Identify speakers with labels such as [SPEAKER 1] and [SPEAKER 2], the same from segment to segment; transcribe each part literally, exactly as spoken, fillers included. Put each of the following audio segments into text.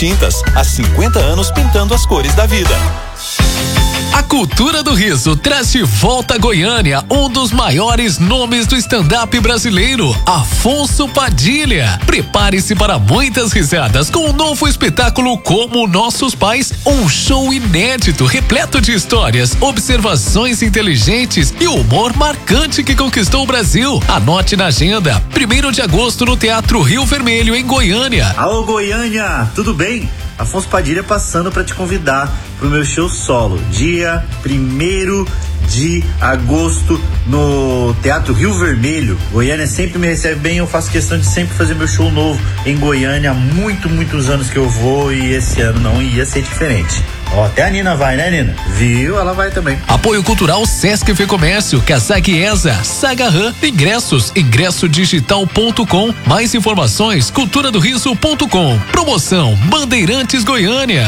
[SPEAKER 1] Tintas, há cinquenta anos pintando as cores da vida.
[SPEAKER 2] A Cultura do Riso traz de volta a Goiânia um dos maiores nomes do stand-up brasileiro, Afonso Padilha. Prepare-se para muitas risadas com um novo espetáculo Como Nossos Pais, um show inédito, repleto de histórias, observações inteligentes e humor marcante que conquistou o Brasil. Anote na agenda, primeiro de agosto no Teatro Rio Vermelho, em Goiânia.
[SPEAKER 3] Alô, Goiânia, tudo bem? Afonso Padilha passando para te convidar pro meu show solo, dia primeiro de agosto no Teatro Rio Vermelho. Goiânia sempre me recebe bem, eu faço questão de sempre fazer meu show novo em Goiânia. Há muito, muitos anos que eu vou e esse ano não ia ser diferente. Ó, até a Nina vai, né, Nina? Viu? Ela vai também.
[SPEAKER 2] Apoio Cultural Sesc Fecomércio, Casaque Eza, Saga Ram, Ingressos, ingresso digital ponto com. Mais informações, cultura do riso ponto com. Promoção Bandeirantes Goiânia.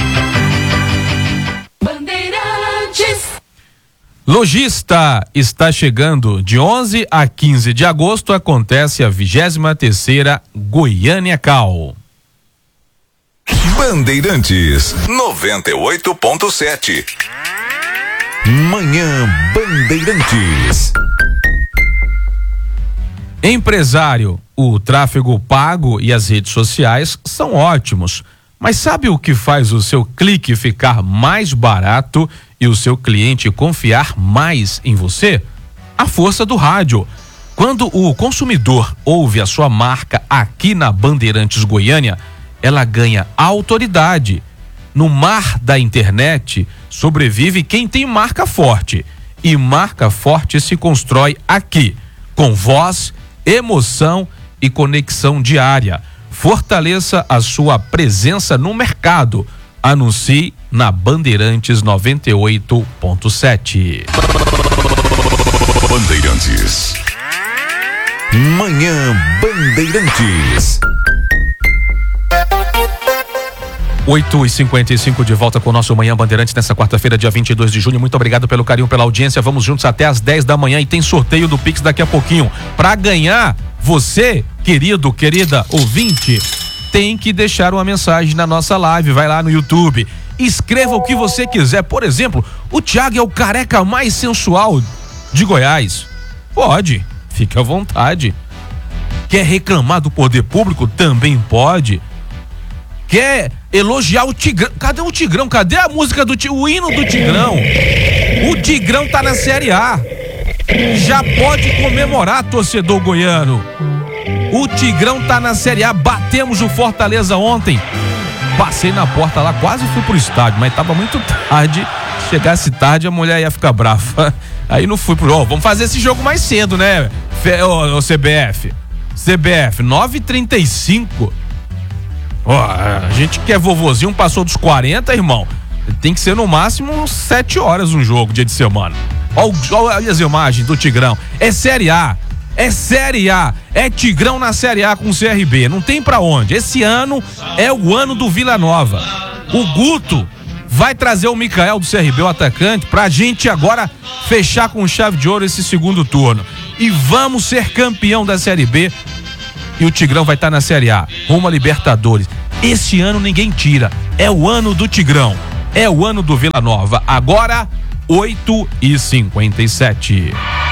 [SPEAKER 4] Bandeirantes.
[SPEAKER 5] Lojista está chegando. De onze a quinze de agosto acontece a vigésima terceira Goiânia Cal.
[SPEAKER 1] Bandeirantes noventa e oito ponto sete. Manhã Bandeirantes.
[SPEAKER 5] Empresário, o tráfego pago e as redes sociais são ótimos, mas sabe o que faz o seu clique ficar mais barato e o seu cliente confiar mais em você? A força do rádio. Quando o consumidor ouve a sua marca aqui na Bandeirantes Goiânia, ela ganha autoridade. No mar da internet sobrevive quem tem marca forte, e marca forte se constrói aqui, com voz, emoção e conexão diária. Fortaleça a sua presença no mercado. Anuncie na Bandeirantes noventa e oito ponto sete.
[SPEAKER 1] Bandeirantes. Manhã Bandeirantes.
[SPEAKER 5] oito e cinquenta e cinco de volta com o nosso Manhã Bandeirantes nessa quarta-feira, dia vinte e dois de junho. Muito obrigado pelo carinho, pela audiência. Vamos juntos até às dez da manhã e tem sorteio do Pix daqui a pouquinho. Para ganhar, você, querido, querida ouvinte, tem que deixar uma mensagem na nossa live. Vai lá no YouTube, escreva o que você quiser. Por exemplo, o Thiago é o careca mais sensual de Goiás. Pode, fique à vontade. Quer reclamar do poder público? Também pode. Quer elogiar o Tigrão? Cadê o Tigrão? Cadê a música do Tigrão? O hino do Tigrão? O Tigrão tá na Série A. Já pode comemorar, torcedor goiano. O Tigrão tá na Série A. Batemos o Fortaleza ontem. Passei na porta lá, quase fui pro estádio, mas tava muito tarde. Chegasse tarde, a mulher ia ficar brava. Aí não fui pro... Ó, oh, vamos fazer esse jogo mais cedo, né? Ô, oh, oh, C B F. C B F, nove e trinta e cinco. Ó, oh, a gente que é vovozinho, passou dos quarenta, irmão. Tem que ser no máximo sete horas um jogo, dia de semana. Olha as imagens do Tigrão. É Série A. É Série A. É Tigrão na Série A com o C R B. Não tem pra onde. Esse ano é o ano do Vila Nova. O Guto vai trazer o Micael do C R B, o atacante, pra gente agora fechar com chave de ouro esse segundo turno. E vamos ser campeão da Série B. E o Tigrão vai estar na Série A, rumo a Libertadores. Esse ano ninguém tira. É o ano do Tigrão. É o ano do Vila Nova. Agora, oito e cinquenta e sete.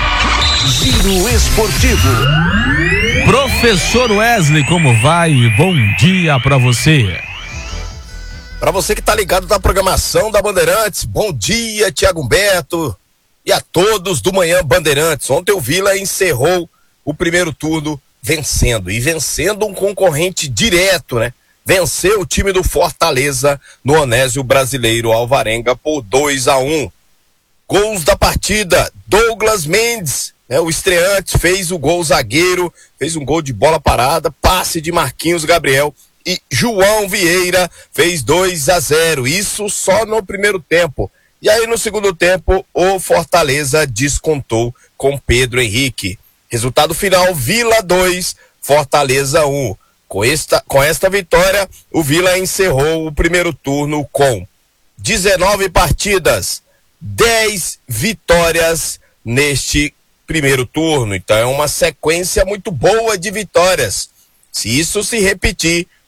[SPEAKER 1] Giro Esportivo.
[SPEAKER 5] Professor Wesley, como vai? Bom dia pra você.
[SPEAKER 6] Pra você que tá ligado na programação da Bandeirantes, bom dia, Tiago Humberto e a todos do Manhã Bandeirantes. Ontem o Vila encerrou o primeiro turno vencendo, e vencendo um concorrente direto, né? Venceu o time do Fortaleza no Onésio Brasileiro Alvarenga por dois a um. Gols da partida: Douglas Mendes, né, o estreante, fez o gol, zagueiro, fez um gol de bola parada, passe de Marquinhos Gabriel, e João Vieira fez dois a zero. Isso só no primeiro tempo. E aí no segundo tempo o Fortaleza descontou com Pedro Henrique. Resultado final: Vila dois, Fortaleza um. Com esta, com esta vitória, o Vila encerrou o primeiro turno com dezenove partidas, dez vitórias neste primeiro turno. Então é uma sequência muito boa de vitórias. Se isso se repetir,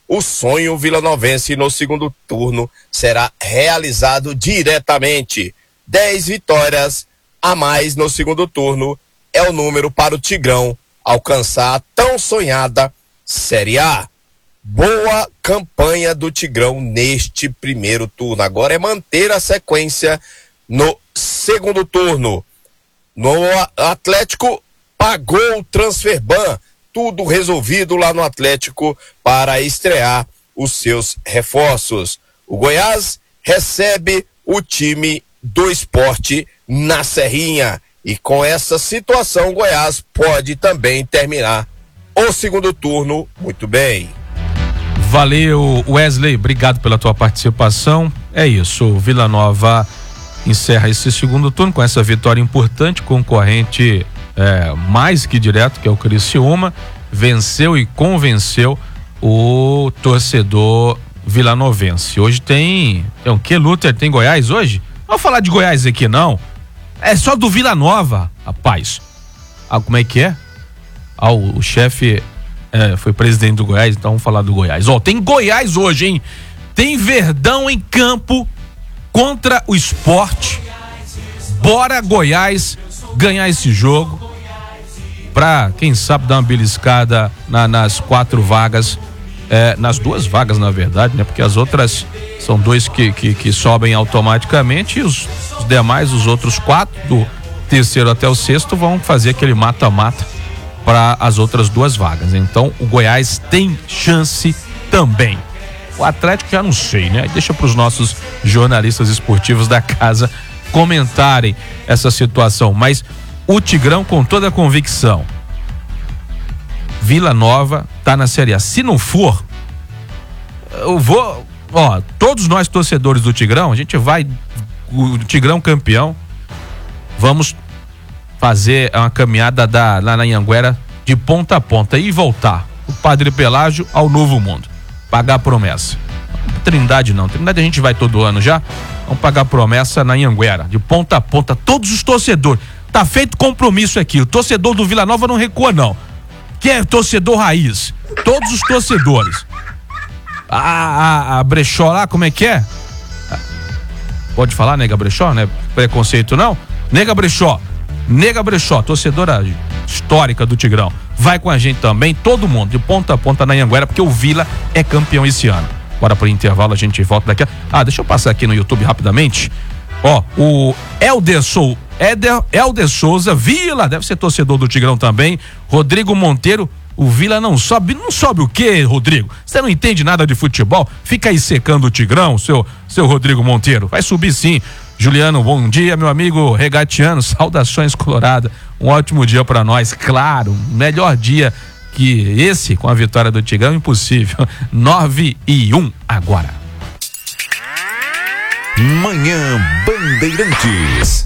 [SPEAKER 6] o sonho vilanovense no segundo turno será realizado diretamente. Dez vitórias a mais no segundo turno é o número para o Tigrão alcançar a tão sonhada Série A. Boa campanha do Tigrão neste primeiro turno. Agora é manter a sequência no segundo turno. No Atlético pagou o transfer ban, tudo resolvido lá no Atlético para estrear os seus reforços. O Goiás recebe o time do Sport na Serrinha e com essa situação o Goiás pode também terminar o segundo turno muito bem.
[SPEAKER 5] Valeu, Wesley, obrigado pela tua participação. É isso, o Vila Nova encerra esse segundo turno com essa vitória importante, concorrente é, mais que direto, que é o Criciúma, venceu e convenceu o torcedor vilanovense. Hoje tem, tem o que, Luther? Tem Goiás hoje? Não vou falar de Goiás aqui não, é só do Vila Nova, rapaz. Ah, como é que é? Ah, o, o chefe é, foi presidente do Goiás, então vamos falar do Goiás. Ó, oh, tem Goiás hoje, hein? Tem Verdão em campo contra o Sport. Bora Goiás ganhar esse jogo pra, quem sabe, dar uma beliscada na, nas quatro vagas, é, nas duas vagas na verdade, né? Porque as outras são dois que, que, que sobem automaticamente e os, os demais, os outros quatro, do terceiro até o sexto, vão fazer aquele mata-mata para as outras duas vagas. Então o Goiás tem chance também. O Atlético já não sei, né? Deixa para os nossos jornalistas esportivos da casa comentarem essa situação. Mas o Tigrão, com toda a convicção, Vila Nova tá na Série A. Se não for, eu vou, ó, todos nós torcedores do Tigrão, a gente vai, o Tigrão campeão, vamos fazer uma caminhada da, lá na Anhanguera de ponta a ponta e voltar o Padre Pelágio ao Novo Mundo. Pagar a promessa. Trindade não, Trindade a gente vai todo ano já. Vamos pagar a promessa na Anhanguera, de ponta a ponta, todos os torcedores. Tá feito compromisso aqui. O torcedor do Vila Nova não recua não. Que é torcedor raiz. Todos os torcedores. A, a, a Brechó lá, como é que é? Pode falar, nega Brechó, né? Preconceito não? Nega Brechó. Nega Brechó, torcedora histórica do Tigrão. Vai com a gente também, todo mundo, de ponta a ponta na Anhanguera, porque o Vila é campeão esse ano. Bora pro intervalo, a gente volta daqui a... Ah, deixa eu passar aqui no YouTube rapidamente. Ó, o Helder Sou... Éder, Helder Souza, Vila, deve ser torcedor do Tigrão também. Rodrigo Monteiro, o Vila não sobe, não sobe o quê, Rodrigo? Você não entende nada de futebol? Fica aí secando o Tigrão, seu, seu Rodrigo Monteiro. Vai subir sim. Juliano, bom dia, meu amigo regatiano, saudações Colorado. Um ótimo dia pra nós, claro, melhor dia que esse com a vitória do Tigrão, impossível. nove e um agora.
[SPEAKER 1] Manhã Bandeirantes.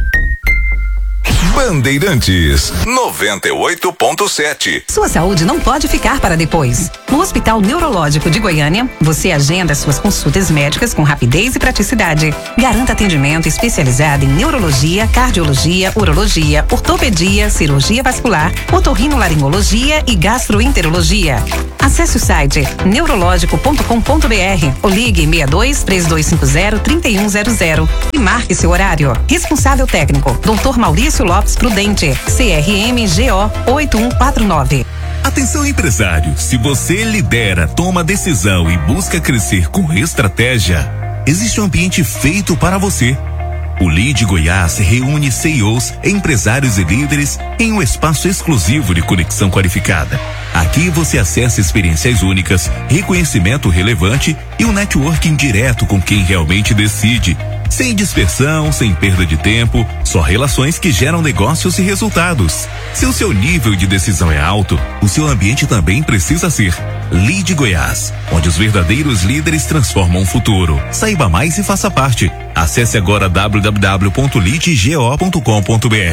[SPEAKER 1] Bandeirantes noventa e oito ponto sete.
[SPEAKER 7] Sua saúde não pode ficar para depois. No Hospital Neurológico de Goiânia, você agenda suas consultas médicas com rapidez e praticidade. Garanta atendimento especializado em neurologia, cardiologia, urologia, ortopedia, cirurgia vascular, otorrinolaringologia e gastroenterologia. Acesse o site neurológico ponto com ponto br ou ligue seis dois, três dois cinco zero, três um zero zero e marque seu horário. Responsável técnico, doutor Maurício Lopes Prudente, C R M G O oito um quatro nove.
[SPEAKER 8] Atenção empresário, se você lidera, toma decisão e busca crescer com estratégia, existe um ambiente feito para você. O Lead Goiás reúne C E Os, empresários e líderes em um espaço exclusivo de conexão qualificada. Aqui você acessa experiências únicas, reconhecimento relevante e um networking direto com quem realmente decide. Sem dispersão, sem perda de tempo, só relações que geram negócios e resultados. Se o seu nível de decisão é alto, o seu ambiente também precisa ser. Lead Goiás, onde os verdadeiros líderes transformam o futuro. Saiba mais e faça parte. Acesse agora w w w ponto lead go ponto com ponto br.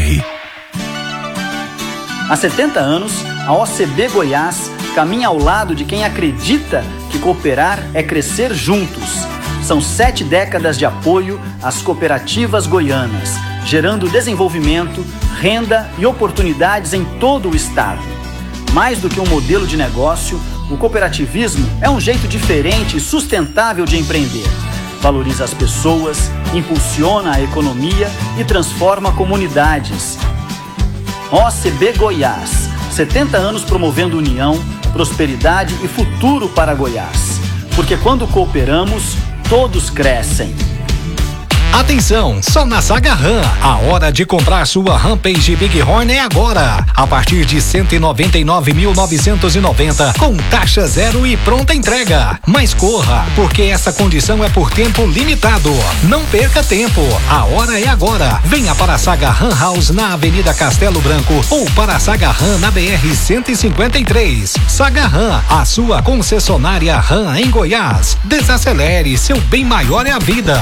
[SPEAKER 9] Há setenta anos, a O C B Goiás caminha ao lado de quem acredita que cooperar é crescer juntos. São sete décadas de apoio às cooperativas goianas, gerando desenvolvimento, renda e oportunidades em todo o estado. Mais do que um modelo de negócio, O cooperativismo é um jeito diferente e sustentável de empreender. Valoriza as pessoas, impulsiona a economia e transforma comunidades. O C B Goiás, setenta anos promovendo união, prosperidade e futuro para Goiás. Porque quando cooperamos, todos crescem.
[SPEAKER 10] Atenção, só na Saga Ram. A hora de comprar sua Rampage Bighorn é agora. A partir de cento e noventa e nove mil novecentos e noventa, com taxa zero e pronta entrega. Mas corra, porque essa condição é por tempo limitado. Não perca tempo. A hora é agora. Venha para a Saga Ram House na Avenida Castelo Branco ou para a Saga Ram na B R cento e cinquenta e três. Saga Ram, a sua concessionária Ram em Goiás. Desacelere, seu bem maior é a vida.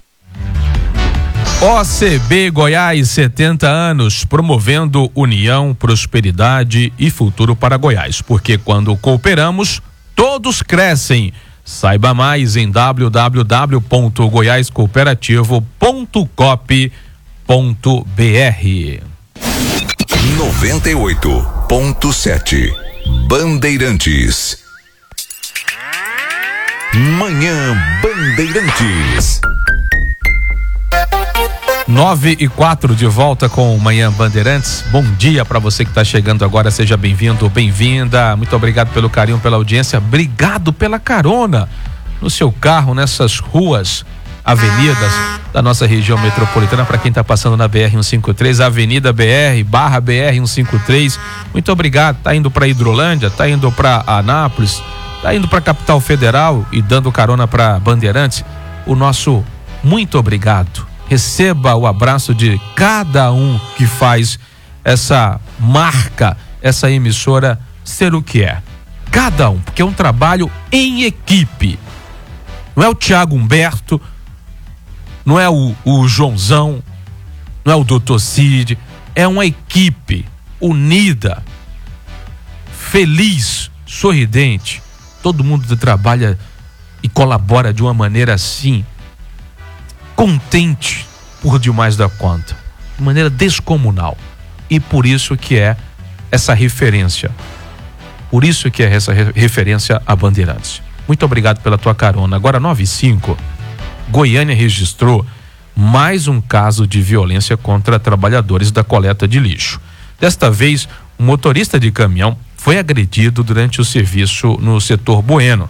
[SPEAKER 5] O C B Goiás, setenta anos, promovendo união, prosperidade e futuro para Goiás. Porque quando cooperamos, todos crescem. Saiba mais em w w w ponto goiás cooperativo ponto coop ponto b r.
[SPEAKER 1] noventa e oito ponto sete Bandeirantes. Manhã Bandeirantes.
[SPEAKER 5] nove e quatro de volta com o Manhã Bandeirantes. Bom dia para você que está chegando agora, seja bem-vindo, bem-vinda. Muito obrigado pelo carinho, pela audiência. Obrigado pela carona no seu carro, nessas ruas, avenidas da nossa região metropolitana. Para quem está passando na B R cento e cinquenta e três, Avenida B R barra B R cento e cinquenta e três. Muito obrigado. Tá indo para Hidrolândia, tá indo para Anápolis, tá indo para Capital Federal e dando carona para Bandeirantes. O nosso muito obrigado. Receba o abraço de cada um que faz essa marca, essa emissora ser o que é. Cada um, porque é um trabalho em equipe. Não é o Tiago Humberto, não é o, o Joãozão, não é o doutor Cid, é uma equipe unida, feliz, sorridente. Todo mundo trabalha e colabora de uma maneira assim, contente por demais da conta, de maneira descomunal. E por isso que é essa referência, por isso que é essa re- referência a Bandeirantes. Muito obrigado pela tua carona. Agora nove e cinco, Goiânia registrou mais um caso de violência contra trabalhadores da coleta de lixo. Desta vez, um motorista de caminhão foi agredido durante o serviço no setor Bueno.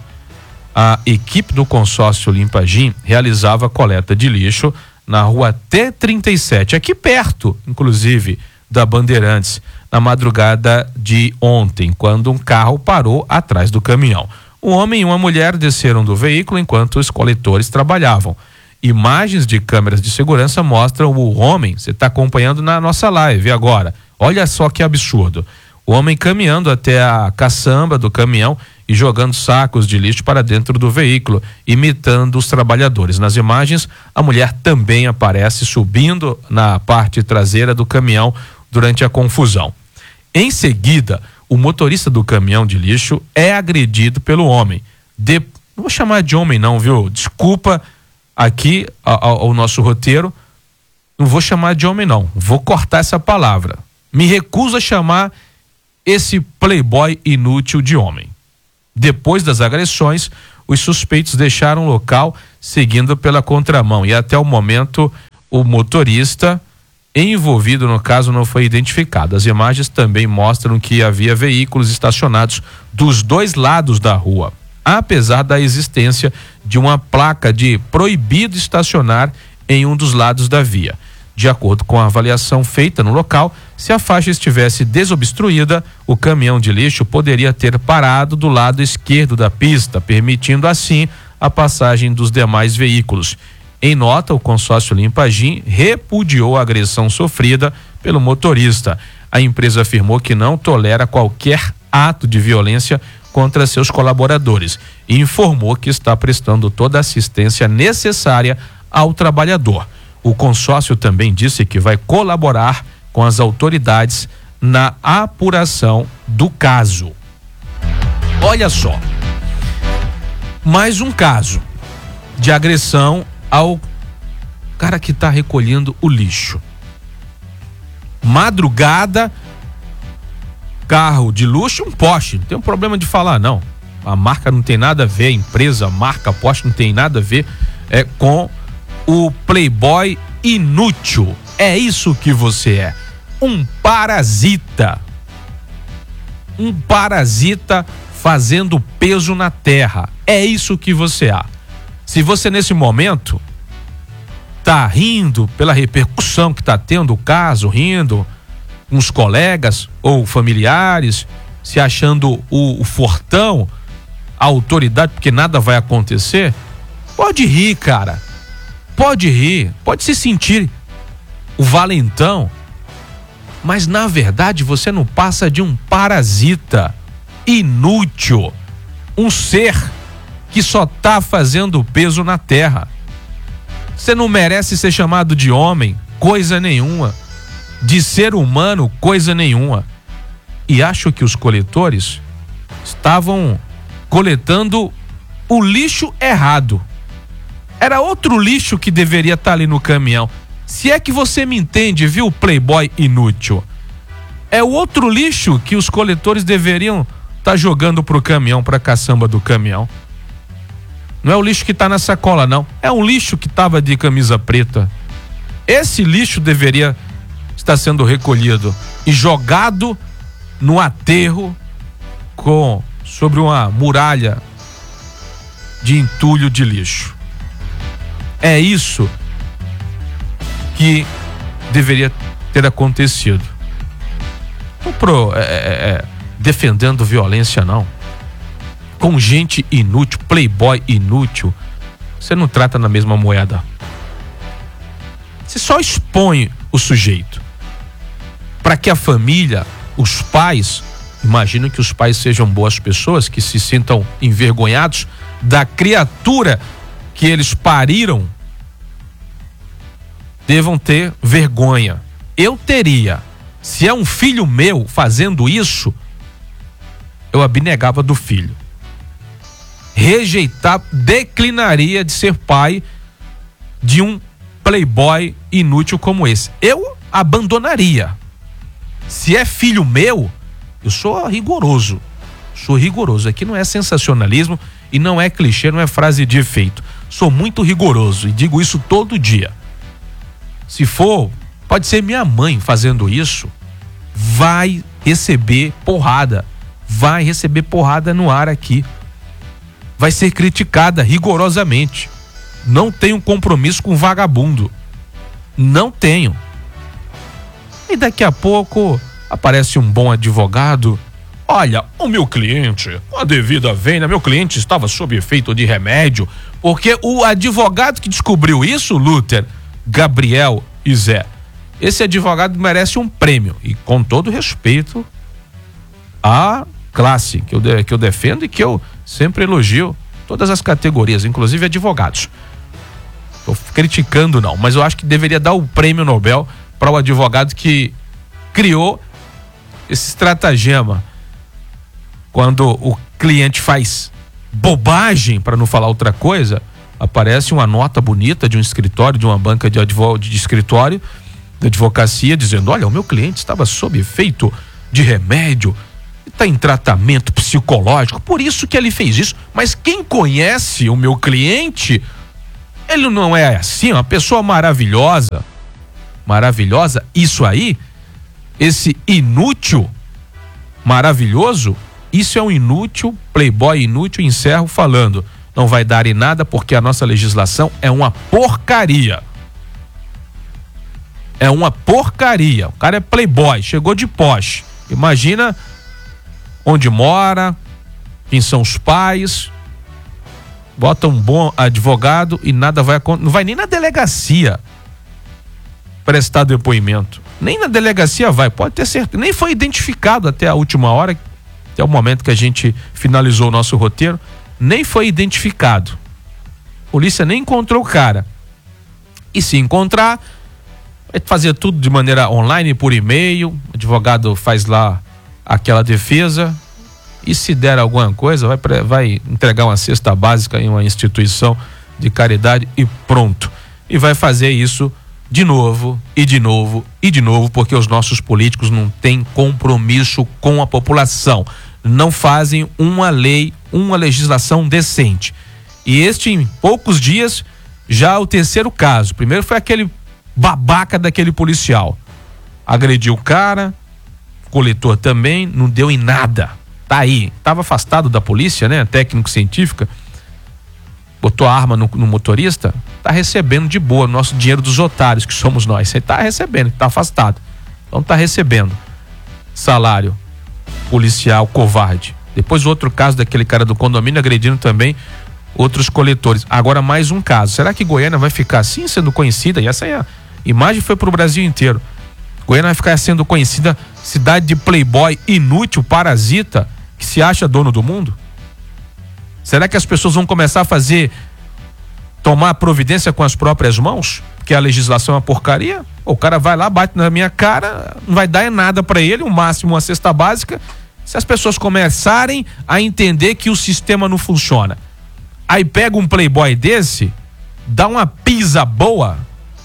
[SPEAKER 5] A equipe do consórcio Limpagim realizava a coleta de lixo na rua T trinta e sete, aqui perto, inclusive, da Bandeirantes, na madrugada de ontem, quando um carro parou atrás do caminhão. Um homem e uma mulher desceram do veículo enquanto os coletores trabalhavam. Imagens de câmeras de segurança mostram o homem, você está acompanhando na nossa live agora, olha só que absurdo. O homem caminhando até a caçamba do caminhão e jogando sacos de lixo para dentro do veículo, imitando os trabalhadores. Nas imagens, a mulher também aparece subindo na parte traseira do caminhão durante a confusão. Em seguida, o motorista do caminhão de lixo é agredido pelo homem. De... Não vou chamar de homem não, viu? Desculpa aqui ao, ao nosso roteiro, não vou chamar de homem não, vou cortar essa palavra. Me recuso a chamar esse playboy inútil de homem. Depois das agressões, os suspeitos deixaram o local seguindo pela contramão e até o momento o motorista envolvido no caso não foi identificado. As imagens também mostram que havia veículos estacionados dos dois lados da rua, apesar da existência de uma placa de proibido estacionar em um dos lados da via. De acordo com a avaliação feita no local, se a faixa estivesse desobstruída, o caminhão de lixo poderia ter parado do lado esquerdo da pista, permitindo assim a passagem dos demais veículos. Em nota, o consórcio Limpagim repudiou a agressão sofrida pelo motorista. A empresa afirmou que não tolera qualquer ato de violência contra seus colaboradores e informou que está prestando toda a assistência necessária ao trabalhador. O consórcio também disse que vai colaborar com as autoridades na apuração do caso. Olha só, mais um caso de agressão ao cara que está recolhendo o lixo. Madrugada, carro de luxo, um poste, não tem um problema de falar não. A marca não tem nada a ver, a empresa, a marca, a Porsche não tem nada a ver é, com o playboy inútil. É isso que você é. Um parasita. Um parasita fazendo peso na terra. É isso que você é. Se você nesse momento tá rindo pela repercussão que tá tendo o caso, rindo com os colegas ou familiares, se achando o, o fortão, a autoridade, porque nada vai acontecer, pode rir, cara. Pode rir, pode se sentir o valentão, mas na verdade você não passa de um parasita inútil, um ser que só tá fazendo peso na terra. Você não merece ser chamado de homem, coisa nenhuma, de ser humano, coisa nenhuma. E acho que os coletores estavam coletando o lixo errado. Era outro lixo que deveria estar ali no caminhão. Se é que você me entende, viu, playboy inútil? É o outro lixo que os coletores deveriam estar jogando pro caminhão, pra caçamba do caminhão. Não é o lixo que tá na sacola, não. É um lixo que tava de camisa preta. Esse lixo deveria estar sendo recolhido e jogado no aterro com sobre uma muralha de entulho de lixo. É isso que deveria ter acontecido. Não pro é, é, defendendo violência, não. Com gente inútil, playboy inútil, você não trata na mesma moeda. Você só expõe o sujeito para que a família, os pais, imagino que os pais sejam boas pessoas, que se sintam envergonhados da criatura que eles pariram, devam ter vergonha. Eu teria. Se é um filho meu fazendo isso, eu abnegava do filho. Rejeitar, declinaria de ser pai de um playboy inútil como esse. Eu abandonaria. Se é filho meu, eu sou rigoroso. Sou rigoroso. Aqui não é sensacionalismo e não é clichê, não é frase de efeito. Sou muito rigoroso e digo isso todo dia. Se for, pode ser minha mãe fazendo isso, vai receber porrada. Vai receber porrada no ar aqui. Vai ser criticada rigorosamente. Não tenho compromisso com vagabundo. Não tenho. E daqui a pouco aparece um bom advogado. Olha, o meu cliente, com a devida vênia, meu cliente estava sob efeito de remédio, porque o advogado que descobriu isso, Luther, Gabriel e Zé, esse advogado merece um prêmio. E com todo respeito à classe que eu, de, que eu defendo e que eu sempre elogio, todas as categorias, inclusive advogados. Tô criticando não, mas eu acho que deveria dar o prêmio Nobel para o advogado que criou esse estratagema. Quando o cliente faz bobagem, para não falar outra coisa, aparece uma nota bonita de um escritório, de uma banca de, advo, de escritório, de advocacia, dizendo: olha, o meu cliente estava sob efeito de remédio, está em tratamento psicológico, por isso que ele fez isso. Mas quem conhece o meu cliente, ele não é assim, uma pessoa maravilhosa, maravilhosa. Isso aí, esse inútil maravilhoso, isso é um inútil, playboy inútil. Encerro falando, não vai dar em nada porque a nossa legislação é uma porcaria. É uma porcaria. O cara é playboy, chegou de Porsche. Imagina onde mora, quem são os pais. Bota um bom advogado e nada vai acontecer. Não vai nem na delegacia prestar depoimento. Nem na delegacia vai, pode ter certeza. Nem foi identificado até a última hora, até o momento que a gente finalizou o nosso roteiro. Nem foi identificado. A polícia nem encontrou o cara. E se encontrar, vai fazer tudo de maneira online, por e-mail. O advogado faz lá aquela defesa. E se der alguma coisa, vai, vai entregar uma cesta básica em uma instituição de caridade e pronto. E vai fazer isso de novo, e de novo, e de novo, porque os nossos políticos não têm compromisso com a população. Não fazem uma lei, uma legislação decente. E este, em poucos dias, já o terceiro caso. Primeiro foi aquele babaca daquele policial. Agrediu o cara, coletor também, não deu em nada. Tá aí, tava afastado da polícia, né? Técnico-científica. Botou a arma no, no motorista, tá recebendo de boa nosso dinheiro dos otários, que somos nós. Você tá recebendo, tá afastado. Então tá recebendo salário policial covarde. Depois outro caso daquele cara do condomínio agredindo também outros coletores. Agora mais um caso. Será que Goiânia vai ficar assim sendo conhecida? E essa é a imagem foi pro Brasil inteiro. Goiânia vai ficar sendo conhecida cidade de playboy inútil, parasita, que se acha dono do mundo? Será que as pessoas vão começar a fazer, tomar providência com as próprias mãos? Porque a legislação é uma porcaria? O cara vai lá, bate na minha cara, não vai dar nada pra ele, o máximo uma cesta básica. Se as pessoas começarem a entender que o sistema não funciona, aí pega um playboy desse, dá uma pisa boa,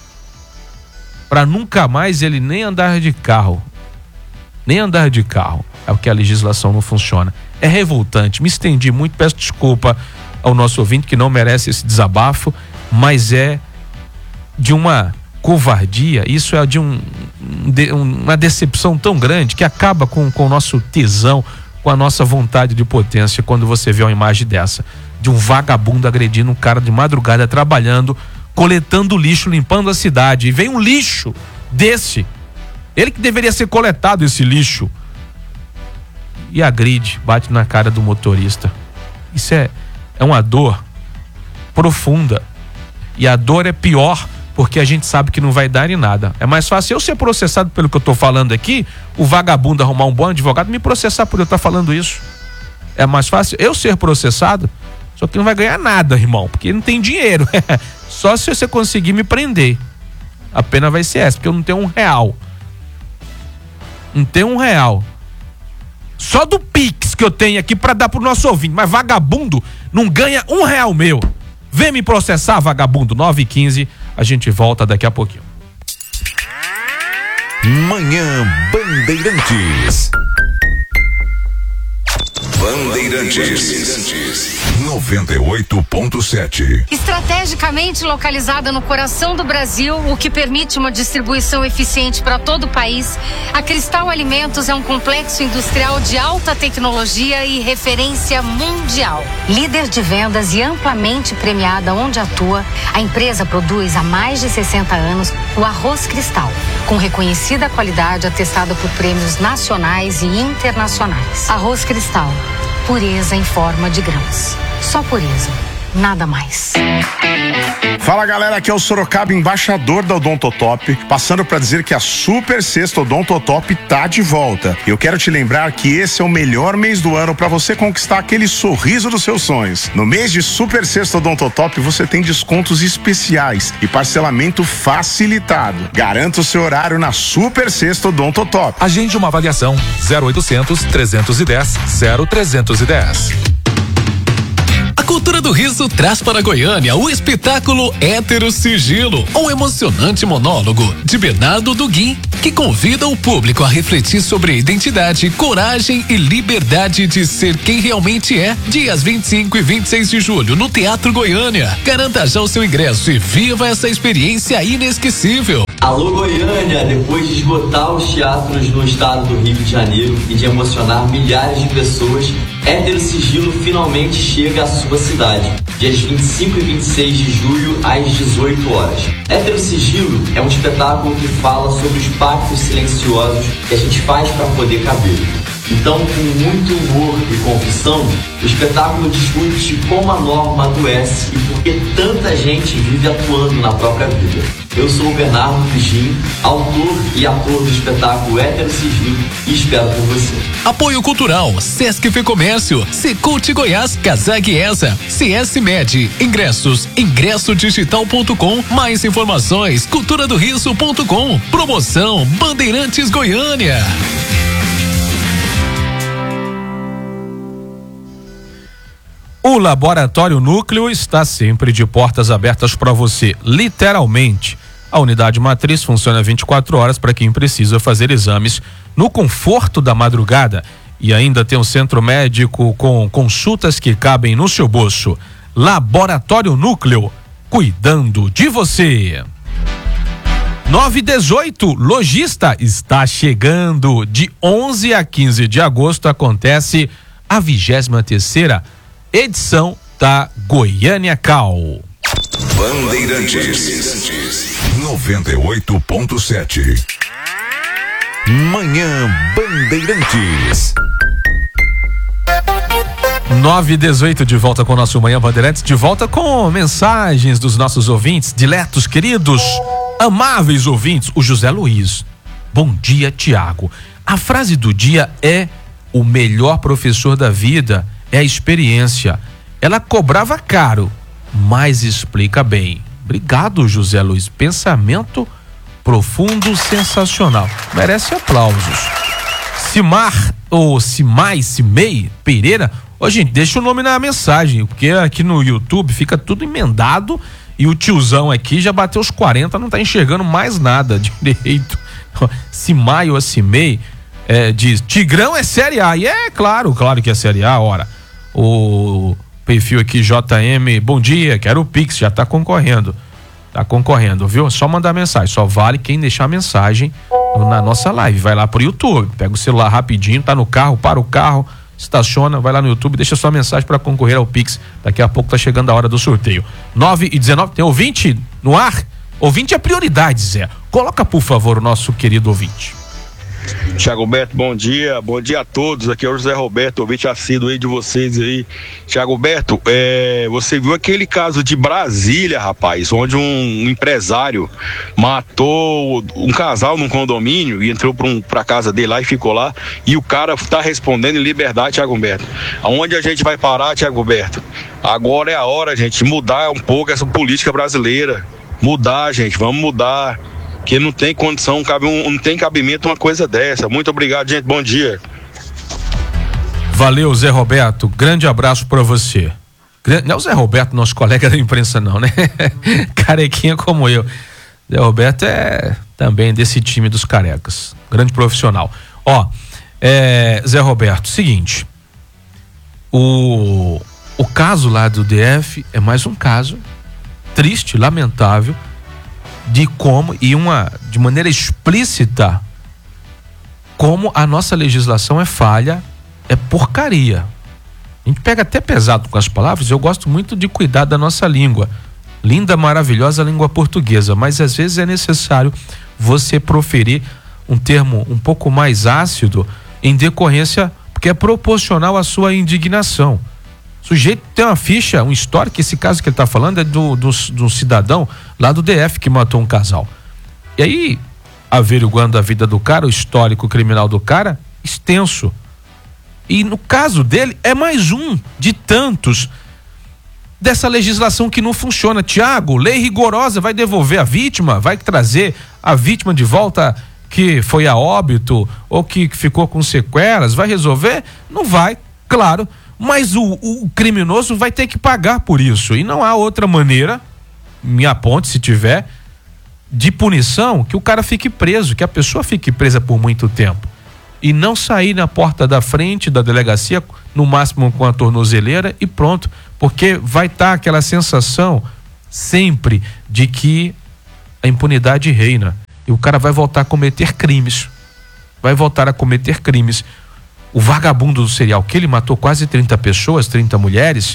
[SPEAKER 5] pra nunca mais ele nem andar de carro. Nem andar de carro. É porque a legislação não funciona. É revoltante. Me estendi muito, peço desculpa ao nosso ouvinte que não merece esse desabafo, mas é de uma covardia, isso é de um, de, uma decepção tão grande que acaba com, com o nosso tesão, com a nossa vontade de potência quando você vê uma imagem dessa, de um vagabundo agredindo um cara de madrugada trabalhando, coletando lixo, limpando a cidade, e vem um lixo desse, ele que deveria ser coletado, esse lixo, e agride, bate na cara do motorista. Isso é, é uma dor profunda, e a dor é pior porque a gente sabe que não vai dar em nada. É mais fácil eu ser processado pelo que eu tô falando aqui, o vagabundo arrumar um bom advogado me processar por eu estar falando isso. É mais fácil eu ser processado, só que não vai ganhar nada, irmão, porque não tem dinheiro. Só se você conseguir me prender, a pena vai ser essa, porque eu não tenho um real. Não tenho um real. Só do Pix que eu tenho aqui pra dar pro nosso ouvinte, mas vagabundo não ganha um real meu. Vem me processar, vagabundo. nove e quinze, a gente volta daqui a pouquinho.
[SPEAKER 1] Manhã Bandeirantes. Bandeirantes. noventa e oito ponto sete.
[SPEAKER 11] Estrategicamente localizada no coração do Brasil, o que permite uma distribuição eficiente para todo o país, a Cristal Alimentos é um complexo industrial de alta tecnologia e referência mundial. Líder de vendas e amplamente premiada onde atua, a empresa produz há mais de sessenta anos o arroz Cristal, com reconhecida qualidade atestada por prêmios nacionais e internacionais. Arroz Cristal, pureza em forma de grãos. Só pureza, nada mais.
[SPEAKER 12] Fala galera, aqui é o Sorocaba, embaixador da Odontotop, passando para dizer que a Super Sexta Odontotop tá de volta. Eu quero te lembrar que esse é o melhor mês do ano para você conquistar aquele sorriso dos seus sonhos. No mês de Super Sexta Odontotop você tem descontos especiais e parcelamento facilitado. Garanta o seu horário na Super Sexta Odontotop.
[SPEAKER 13] Agende uma avaliação zero oitocentos, trezentos e dez, zero trezentos e dez.
[SPEAKER 2] A Cultura do Riso traz para Goiânia o espetáculo Hétero Sigilo, um emocionante monólogo de Bernardo Duguin, que convida o público a refletir sobre identidade, coragem e liberdade de ser quem realmente é. Dias vinte e cinco e vinte e seis de julho no Teatro Goiânia. Garanta já o seu ingresso e viva essa experiência inesquecível.
[SPEAKER 14] Alô Goiânia, depois de esgotar os teatros no estado do Rio de Janeiro e de emocionar milhares de pessoas, Hétero Sigilo finalmente chega à sua cidade, dias vinte e cinco e vinte e seis de julho às dezoito horas. Hétero Sigilo é um espetáculo que fala sobre os pactos silenciosos que a gente faz para poder caber. Então, com muito humor e confissão, o espetáculo discute como a norma adoece e por que tanta gente vive atuando na própria vida. Eu sou o Bernardo Duguin, autor e ator do espetáculo Hétero Sigilo, e espero por você.
[SPEAKER 2] Apoio Cultural, Sesc Fecomércio, Secult Goiás, Casag Esa, C S Med, ingressos, ingresso digital ponto com, mais informações, cultura do riso ponto com, promoção Bandeirantes Goiânia.
[SPEAKER 5] O Laboratório Núcleo está sempre de portas abertas para você, literalmente. A unidade matriz funciona vinte e quatro horas para quem precisa fazer exames no conforto da madrugada E ainda tem um centro médico com consultas que cabem no seu bolso. Laboratório Núcleo, cuidando de você. nove e dezoito, Logista está chegando. De onze a quinze de agosto acontece a vigésima terceira edição da Goiânia Cal.
[SPEAKER 1] Bandeirantes noventa e oito ponto sete. Manhã Bandeirantes.
[SPEAKER 5] nove e dezoito, de volta com o nosso Manhã Bandeirantes, de volta com mensagens dos nossos ouvintes, diletos, queridos, amáveis ouvintes. O José Luiz. Bom dia, Tiago. A frase do dia é: o melhor professor da vida é a experiência. Ela cobrava caro, mas explica bem. Obrigado, José Luiz. Pensamento profundo, sensacional. Merece aplausos. Simar, ou Simai, Simei Pereira. Ô, gente, deixa o nome na mensagem, porque aqui no YouTube fica tudo emendado e o tiozão aqui já bateu os quarenta, não tá enxergando mais nada direito. Simai ou Simei é, diz: Tigrão é Série A. E é claro, claro que é Série A, ora. O perfil aqui, J M, bom dia, quero o Pix, já tá concorrendo. Tá concorrendo, viu? Só mandar mensagem, só vale quem deixar mensagem na nossa live. Vai lá pro YouTube, pega o celular rapidinho, tá no carro, para o carro, estaciona, vai lá no YouTube, deixa sua mensagem para concorrer ao Pix. Daqui a pouco tá chegando a hora do sorteio. nove e dezenove, tem ouvinte no ar? Ouvinte é prioridade, Zé. Coloca, por favor, o nosso querido ouvinte.
[SPEAKER 15] Tiago Beto, bom dia, bom dia a todos, aqui é o José Roberto, ouvinte assíduo aí de vocês aí. Tiago Beto, é, você viu aquele caso de Brasília, rapaz, onde um empresário matou um casal num condomínio e entrou pra, um, pra casa dele lá e ficou lá, e o cara tá respondendo em liberdade, Tiago Beto. Aonde a gente vai parar, Tiago Beto? Agora é a hora, gente, mudar um pouco essa política brasileira, mudar, gente, vamos mudar. Que não tem condição, cabe um, não tem cabimento uma coisa dessa. Muito obrigado, gente. Bom dia.
[SPEAKER 5] Valeu, Zé Roberto. Grande abraço pra você. Não é o Zé Roberto, nosso colega da imprensa, não, né? Carequinha como eu. Zé Roberto é também desse time dos carecas. Grande profissional. Ó, é, Zé Roberto, seguinte. O, o caso lá do D F é mais um caso triste, lamentável, de como, e uma, de maneira explícita, como a nossa legislação é falha, é porcaria. A gente pega até pesado com as palavras, eu gosto muito de cuidar da nossa língua. Linda, maravilhosa língua portuguesa, mas às vezes é necessário você proferir um termo um pouco mais ácido em decorrência, porque é proporcional à sua indignação. O sujeito tem uma ficha, um histórico, esse caso que ele está falando é do, do, do cidadão lá do D F que matou um casal. E aí, averiguando a vida do cara, o histórico criminal do cara, extenso. E no caso dele, é mais um de tantos dessa legislação que não funciona. Tiago, lei rigorosa vai devolver a vítima, vai trazer a vítima de volta que foi a óbito ou que ficou com sequelas, vai resolver? Não vai, claro. Mas o, o criminoso vai ter que pagar por isso. E não há outra maneira, me aponte se tiver, de punição que o cara fique preso, que a pessoa fique presa por muito tempo. E não sair na porta da frente da delegacia, no máximo com a tornozeleira e pronto. Porque vai estar aquela sensação sempre de que a impunidade reina. E o cara vai voltar a cometer crimes. Vai voltar a cometer crimes. O vagabundo do serial que ele matou quase trinta pessoas, trinta mulheres,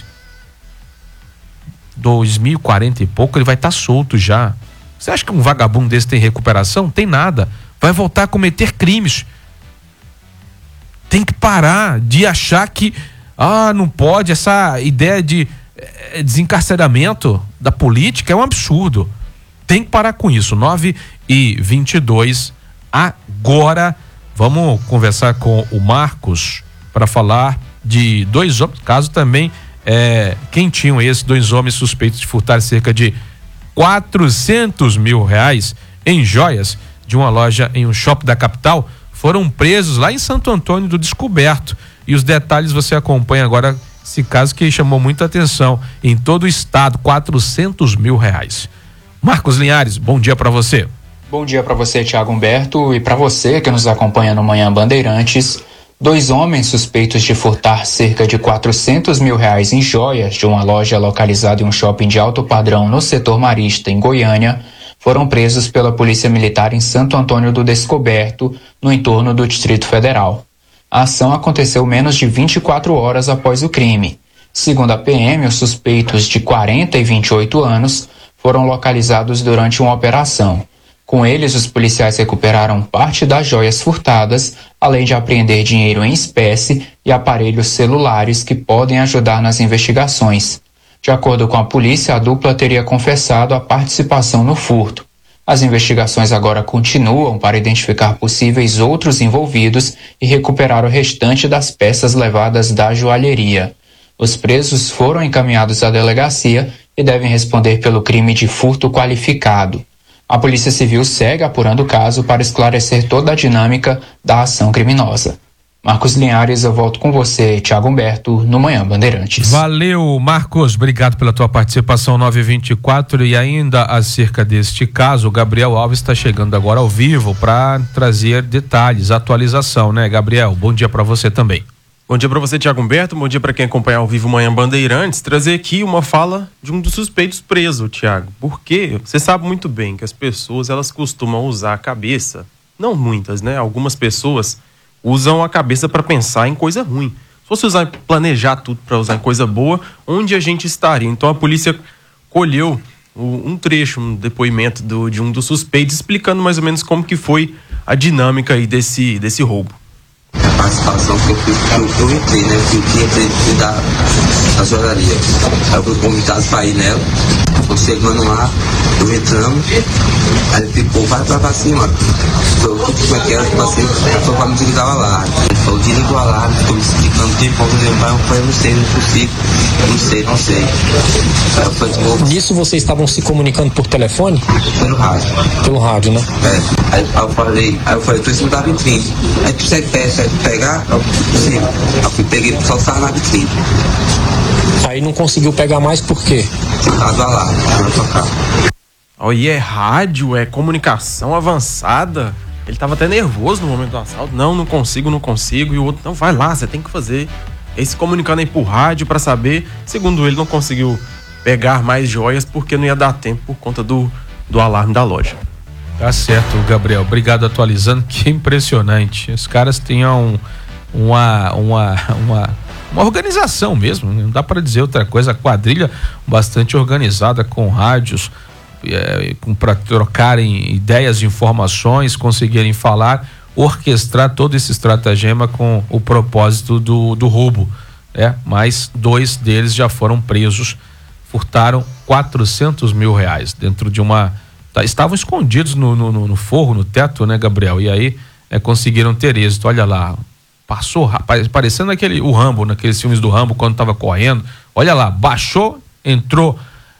[SPEAKER 5] dois mil e quarenta e pouco, ele vai estar tá solto já. Você acha que um vagabundo desse tem recuperação? Tem nada. Vai voltar a cometer crimes. Tem que parar de achar que ah, não pode, essa ideia de eh, desencarceramento da política é um absurdo. Tem que parar com isso. nove e vinte e dois agora. Vamos conversar com o Marcos para falar de dois homens, caso também é, quentinho esse, dois homens suspeitos de furtar cerca de quatrocentos mil reais em joias de uma loja em um shopping da capital, foram presos lá em Santo Antônio do Descoberto. E os detalhes você acompanha agora, esse caso que chamou muita atenção em todo o estado, quatrocentos mil reais. Marcos Linhares, bom dia para você.
[SPEAKER 16] Bom dia para você, Tiago Humberto, e para você que nos acompanha no Manhã Bandeirantes. Dois homens suspeitos de furtar cerca de quatrocentos mil reais em joias de uma loja localizada em um shopping de alto padrão no setor marista, em Goiânia, foram presos pela Polícia Militar em Santo Antônio do Descoberto, no entorno do Distrito Federal. A ação aconteceu menos de vinte e quatro horas após o crime. Segundo a P M, os suspeitos de quarenta e vinte e oito anos foram localizados durante uma operação. Com eles, os policiais recuperaram parte das joias furtadas, além de apreender dinheiro em espécie e aparelhos celulares que podem ajudar nas investigações. De acordo com a polícia, a dupla teria confessado a participação no furto. As investigações agora continuam para identificar possíveis outros envolvidos e recuperar o restante das peças levadas da joalheria. Os presos foram encaminhados à delegacia e devem responder pelo crime de furto qualificado. A Polícia Civil segue apurando o caso para esclarecer toda a dinâmica da ação criminosa. Marcos Linhares, eu volto com você, Thiago Humberto, no Manhã Bandeirantes.
[SPEAKER 5] Valeu, Marcos, obrigado pela tua participação, nove e vinte e quatro. E ainda acerca deste caso, o Gabriel Alves está chegando agora ao vivo para trazer detalhes, atualização, né, Gabriel? Bom dia para você também.
[SPEAKER 17] Bom dia para você, Thiago Humberto, bom dia para quem acompanha ao vivo Manhã Bandeirantes. Trazer aqui uma fala de um dos suspeitos preso, Thiago. Porque você sabe muito bem que as pessoas, elas costumam usar a cabeça, não muitas, né? Algumas pessoas usam a cabeça para pensar em coisa ruim. Se fosse usar, planejar tudo para usar em coisa boa, onde a gente estaria? Então a polícia colheu um trecho, um depoimento do, de um dos suspeitos, explicando mais ou menos como que foi a dinâmica aí desse, desse roubo.
[SPEAKER 18] A participação que eu fui, eu, eu entrei, né? Eu entrei da, da joalheria. Aí eu fui convidado para ir nela. Eu chegando lá, eu entrando, aí ele ficou, vai pra, pra cima. Eu fui como é que era, passei, a pessoa me desligava lá. Ele falou, desliga o alarme, ficou me explicando o tempo, eu falei, eu não sei, não é possível, não sei, não sei. Aí eu falei, tipo,
[SPEAKER 19] nisso vocês estavam se comunicando por telefone?
[SPEAKER 18] Pelo rádio.
[SPEAKER 19] Pelo rádio, né?
[SPEAKER 18] É. Aí, aí eu falei, aí eu falei, tô em cima da vitrine. Aí tu consegue pegar? Eu fui, eu fui, peguei, só estava na vitrine.
[SPEAKER 19] Aí não conseguiu pegar mais por quê?
[SPEAKER 18] Por causa do alarme, pra tocar.
[SPEAKER 17] Olha, é rádio, é comunicação avançada. Ele tava até nervoso no momento do assalto. Não, não consigo, não consigo. E o outro, não, vai lá, você tem que fazer. Ele se comunicando aí por rádio pra saber. Segundo ele, não conseguiu pegar mais joias porque não ia dar tempo por conta do, do alarme da loja.
[SPEAKER 5] Tá certo, Gabriel. Obrigado, atualizando. Que impressionante. Os caras tinham uma, uma, uma, uma organização mesmo. Não dá para dizer outra coisa. A quadrilha bastante organizada, com rádios, é, para trocarem ideias, informações, conseguirem falar, orquestrar todo esse estratagema com o propósito do, do roubo. É, mas dois deles já foram presos. Furtaram quatrocentos mil reais dentro de uma... Estavam escondidos no, no, no forro, no teto, né, Gabriel? E aí é, conseguiram ter êxito. Olha lá, passou, parecendo aquele, o Rambo, naqueles filmes do Rambo, quando estava correndo. Olha lá, baixou, entrou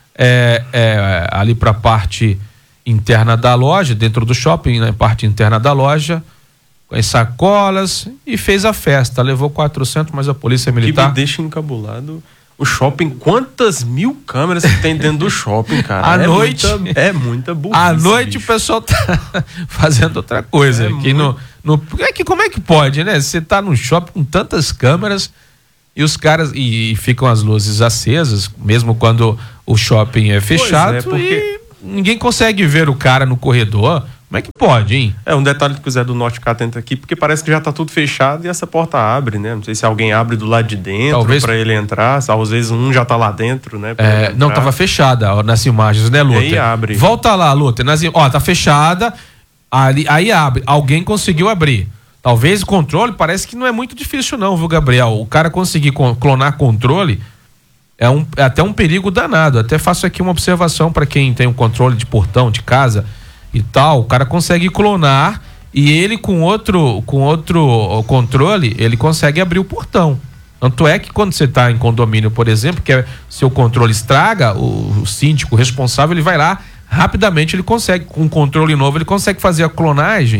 [SPEAKER 5] é, é, ali para a parte interna da loja, dentro do shopping, na parte interna da loja, com as sacolas, e fez a festa. Levou quatrocentos, mas a polícia militar...
[SPEAKER 17] Que me deixa encabulado... O shopping, quantas mil câmeras que tem dentro do shopping, cara?
[SPEAKER 5] À
[SPEAKER 17] é
[SPEAKER 5] noite.
[SPEAKER 17] Muita, é muita burrice.
[SPEAKER 5] À noite
[SPEAKER 17] bicho.
[SPEAKER 5] O pessoal tá fazendo outra coisa. É, que muito... no, no, é que como é que pode, né? Você tá num shopping com tantas câmeras e os caras. E, e ficam as luzes acesas, mesmo quando o shopping é fechado. É, porque... E ninguém consegue ver o cara no corredor. Como é que pode, hein?
[SPEAKER 17] É um detalhe que o Zé do Norte ficar atento aqui, porque parece que já tá tudo fechado e essa porta abre, né? Não sei se alguém abre do lado de dentro Talvez... para ele entrar, às vezes um já tá lá dentro, né?
[SPEAKER 5] É, não, tava fechada ó, nas imagens, né, Luta?
[SPEAKER 17] E aí abre.
[SPEAKER 5] Volta lá, Luta. Nas, ó, tá fechada, ali, aí abre. Alguém conseguiu abrir. Talvez o controle, parece que não é muito difícil não, viu, Gabriel? O cara conseguir clonar controle é, um, é até um perigo danado. Até faço aqui uma observação para quem tem um controle de portão de casa e tal, o cara consegue clonar e ele com outro, com outro controle, ele consegue abrir o portão. Tanto é que quando você está em condomínio, por exemplo, que é, seu controle estraga, o, o síndico o responsável, ele vai lá, rapidamente ele consegue, com um controle novo, ele consegue fazer a clonagem.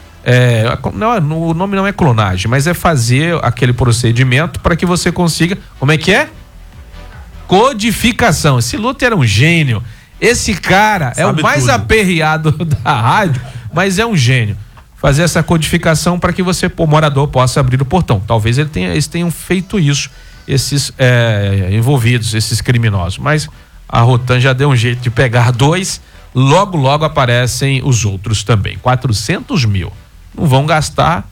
[SPEAKER 5] É, não, o nome não é clonagem, mas é fazer aquele procedimento para que você consiga, como é que é? Codificação. Esse Luther era um gênio. Esse cara Sabe é o mais tudo. aperreado da rádio, mas é um gênio. fazer essa codificação para que você, o morador, possa abrir o portão. Talvez ele tenha, eles tenham feito isso, esses é, envolvidos, esses criminosos. Mas a Rotan já deu um jeito de pegar dois, logo, logo aparecem os outros também. quatrocentos mil. Não vão gastar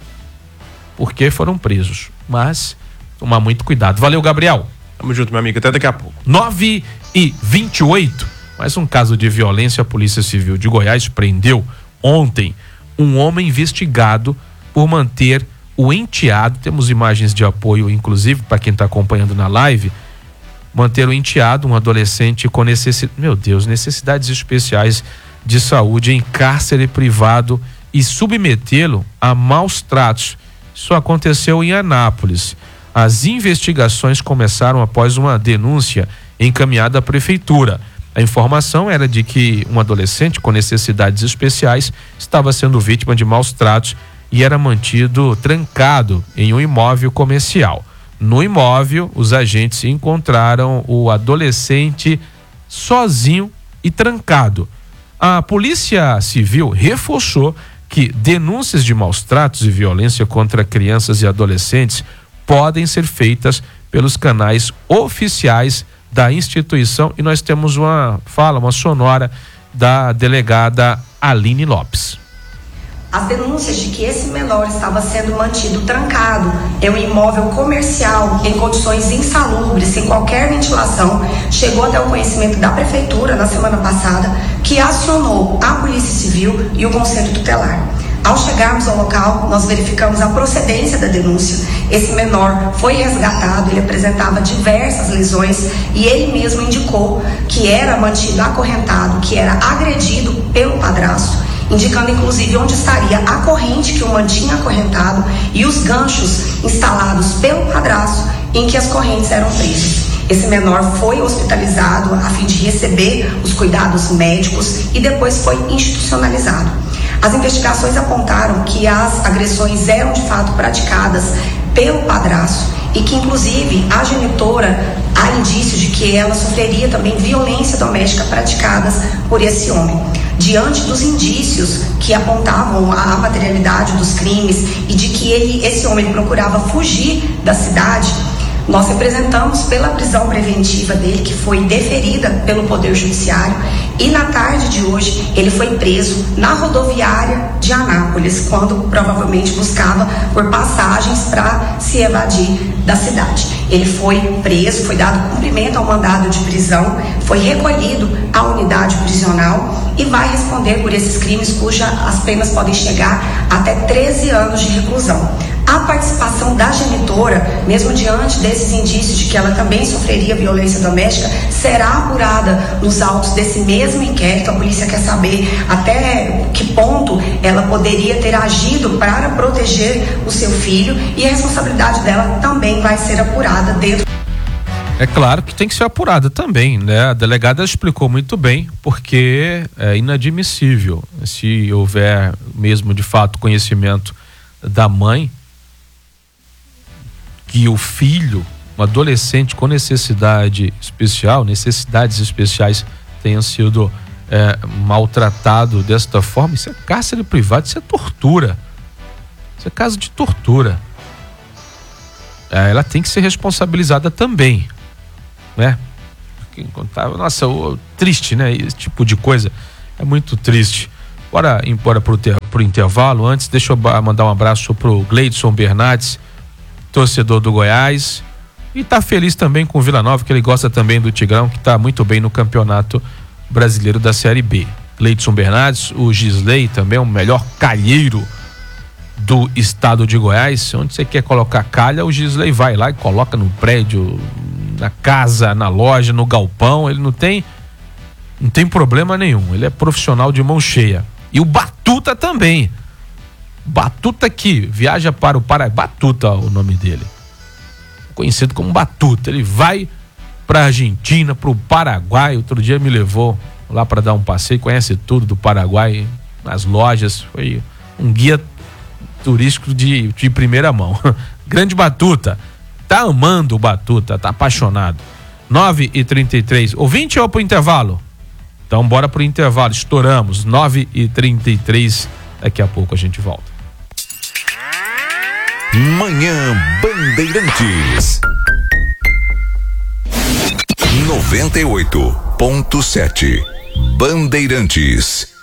[SPEAKER 5] porque foram presos. Mas tomar muito cuidado. Valeu, Gabriel.
[SPEAKER 17] Tamo junto, meu amigo. Até daqui a pouco.
[SPEAKER 5] nove e vinte e oito. Mais um caso de violência. A Polícia Civil de Goiás prendeu ontem um homem investigado por manter o enteado. Temos imagens de apoio, inclusive, para quem está acompanhando na live. Manter o enteado, um adolescente com necessidades, meu Deus, necessidades especiais de saúde em cárcere privado e submetê-lo a maus tratos. Isso aconteceu em Anápolis. As investigações começaram após uma denúncia encaminhada à prefeitura. A informação era de que um adolescente com necessidades especiais estava sendo vítima de maus tratos e era mantido trancado em um imóvel comercial. No imóvel, os agentes encontraram o adolescente sozinho e trancado. A Polícia Civil reforçou que denúncias de maus tratos e violência contra crianças e adolescentes podem ser feitas pelos canais oficiais da instituição, e nós temos uma fala, uma sonora da delegada Aline Lopes.
[SPEAKER 20] As denúncias de que esse menor estava sendo mantido trancado em um imóvel comercial em condições insalubres, sem qualquer ventilação, chegou até o conhecimento da prefeitura na semana passada, que acionou a Polícia Civil e o Conselho Tutelar. Ao chegarmos ao local, nós verificamos a procedência da denúncia. Esse menor foi resgatado, ele apresentava diversas lesões e ele mesmo indicou que era mantido acorrentado, que era agredido pelo padrasto, indicando inclusive onde estaria a corrente que o mantinha acorrentado e os ganchos instalados pelo padrasto em que as correntes eram presas. Esse menor foi hospitalizado a fim de receber os cuidados médicos e depois foi institucionalizado. As investigações apontaram que as agressões eram de fato praticadas pelo padrasto e que inclusive a genitora, há indícios de que ela sofreria também violência doméstica praticadas por esse homem. Diante dos indícios que apontavam a materialidade dos crimes e de que ele, esse homem procurava fugir da cidade, nós representamos pela prisão preventiva dele, que foi deferida pelo Poder Judiciário, e na tarde de hoje ele foi preso na rodoviária de Anápolis, quando provavelmente buscava por passagens para se evadir da cidade. Ele foi preso, foi dado cumprimento ao mandado de prisão, foi recolhido à unidade prisional e vai responder por esses crimes cujas as penas podem chegar até treze anos de reclusão. A participação da genitora, mesmo diante desses indícios de que ela também sofreria violência doméstica, será apurada nos autos desse mesmo inquérito. A polícia quer saber até que ponto ela poderia ter agido para proteger o seu filho, e a responsabilidade dela também vai ser apurada dentro.
[SPEAKER 5] É claro que tem que ser apurada também, né? A delegada explicou muito bem, porque é inadmissível, se houver mesmo de fato conhecimento da mãe, que o filho, um adolescente com necessidade especial, necessidades especiais, tenha sido é, maltratado desta forma. Isso é cárcere privado, isso é tortura. Isso é caso de tortura. É, ela tem que ser responsabilizada também, né? Nossa, o, triste, né? Esse tipo de coisa é muito triste. Bora embora pro, ter, pro intervalo. Antes, deixa eu mandar um abraço pro Gleidson Bernardes, torcedor do Goiás, e tá feliz também com o Vila Nova, que ele gosta também do Tigrão, que tá muito bem no Campeonato Brasileiro da Série B. Gleidson Bernardes, o Gisley também, o melhor calheiro do estado de Goiás. Onde você quer colocar calha, o Gisley vai lá e coloca no prédio, na casa, na loja, no galpão. Ele não tem não tem problema nenhum, ele é profissional de mão cheia. E o Batuta também. Batuta que viaja para o Paraguai, Batuta o nome dele, conhecido como Batuta. Ele vai para a Argentina, para o Paraguai. Outro dia me levou lá para dar um passeio, conhece tudo do Paraguai, nas lojas. Foi um guia turístico de, de primeira mão. Grande Batuta, tá amando o Batuta, tá apaixonado. nove e trinta e três, ouvinte ou pro intervalo? Então bora pro intervalo, estouramos, nove e trinta e três, daqui a pouco a gente volta.
[SPEAKER 1] Manhã Bandeirantes. noventa e oito ponto sete Bandeirantes.